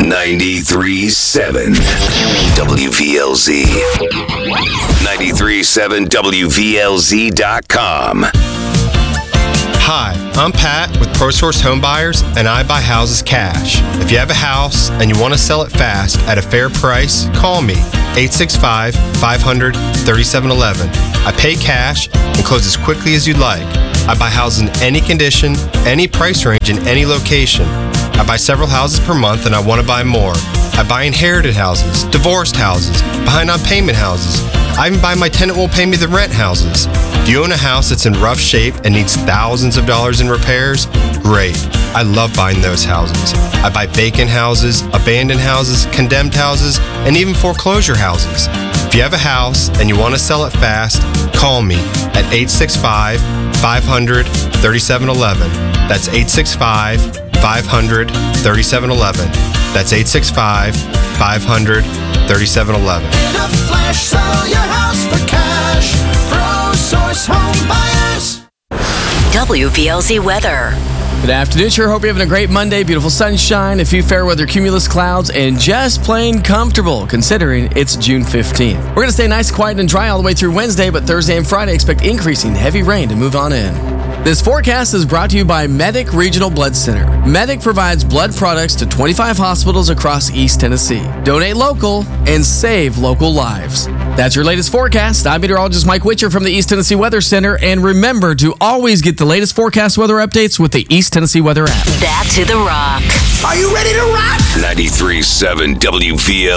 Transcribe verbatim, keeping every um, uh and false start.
ninety-three seven W V L Z. ninety-three seven W V L Z dot com. Hi, I'm Pat with ProSource Home Buyers, and I buy houses cash. If you have a house and you want to sell it fast at a fair price, call me, eight six five, five hundred, thirty-seven eleven. I pay cash and close as quickly as you'd like. I buy houses in any condition, any price range, in any location. I buy several houses per month and I want to buy more. I buy inherited houses, divorced houses, behind on payment houses. I even buy my tenant won't pay me the rent houses. Do you own a house that's in rough shape and needs thousands of dollars in repairs? Great. I love buying those houses. I buy vacant houses, abandoned houses, condemned houses, and even foreclosure houses. If you have a house and you want to sell it fast, call me at eight six five, five hundred, thirty-seven eleven. That's eight six five, five hundred, thirty-seven eleven. That's eight six five, five hundred, thirty-seven eleven. In a flash, sell your house for cash. ProSource Home Buyers. W V L Z weather. Good afternoon. Sure hope you're having a great Monday. Beautiful sunshine, a few fair weather cumulus clouds, and just plain comfortable considering it's June fifteenth. We're going to stay nice, quiet, and dry all the way through Wednesday, but Thursday and Friday expect increasing heavy rain to move on in. This forecast is brought to you by Medic Regional Blood Center. Medic provides blood products to twenty-five hospitals across East Tennessee. Donate local and save local lives. That's your latest forecast. I'm meteorologist Mike Witcher from the East Tennessee Weather Center. And remember to always get the latest forecast weather updates with the East Tennessee Weather app. Back to the rock. Are you ready to rock? ninety-three seven W V L Z.